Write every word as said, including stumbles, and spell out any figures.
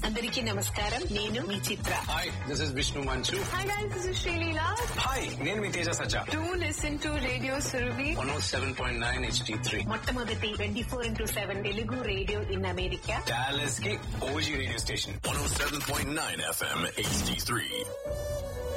అందరికీ నమస్కారం. నేను మీ చిత్ర. హాయ్, దిస్ ఇస్ విష్ణు మంచు. Hi guys, this is Shalila. Hi, నేను మీ తేజ సజ్జా. Do listen to Radio Surabhi. One oh seven point nine H D three. మొట్టమొదటి twenty four into seven Telugu radio in America. Dallas కి OG radio station. one oh seven point nine F M H D three.